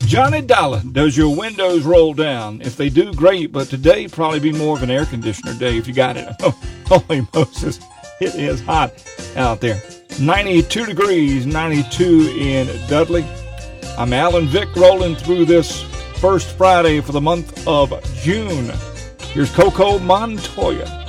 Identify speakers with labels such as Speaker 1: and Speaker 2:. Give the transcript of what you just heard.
Speaker 1: Johnny Dollar, does your windows roll down? If they do, great, but today probably be more of an air conditioner day if you got it. Holy Moses, it is hot out there. 92 degrees, 92 in Dudley. I'm Alan Vick, rolling through this first Friday for the month of June. Here's Coco Montoya.